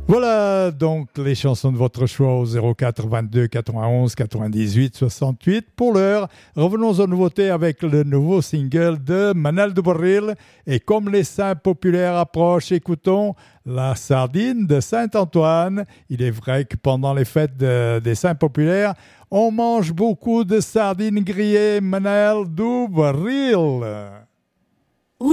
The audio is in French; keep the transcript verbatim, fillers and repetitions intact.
Voilà donc les chansons de votre choix au zéro quatre vingt-deux quatre-vingt-onze quatre-vingt-dix-huit soixante-huit. Pour l'heure, revenons aux nouveautés avec le nouveau single de Manel de Borril. Et comme les saints populaires approchent, écoutons La Sardine de Saint-Antoine. Il est vrai que pendant les fêtes de, des saints populaires, on mange beaucoup de sardines grillées. Manel de Borril.